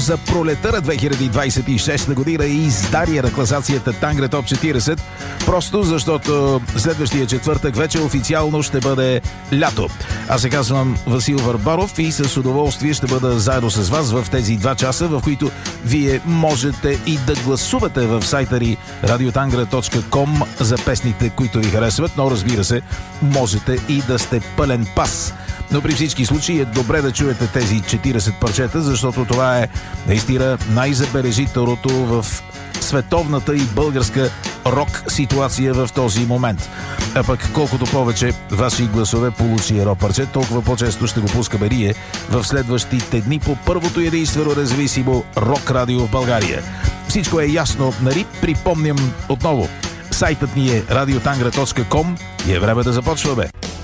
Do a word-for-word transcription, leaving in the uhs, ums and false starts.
за пролета на две хиляди двадесет и шеста година и издание на класацията Тангра Топ четиридесет, просто защото следващия четвъртък вече официално ще бъде лято. Аз се казвам Васил Върбаров и с удоволствие ще бъда заедно с вас в тези два часа, в които вие можете и да гласувате в сайта ни радиотангра точка ком за песните, които ви харесват, но разбира се, можете и да сте пълен пас. Но при всички случаи е добре да чуете тези четиридесет парчета, защото това е наистина най-забележителното в световната и българска рок ситуация в този момент. А пък колкото повече ваши гласове получи едно парче, толкова по-често ще го пускаме ние в следващите дни по първото единствено независимо рок радио в България. Всичко е ясно, нали? Припомням отново. Сайтът ни е радиотангра точка ком и е време да започваме.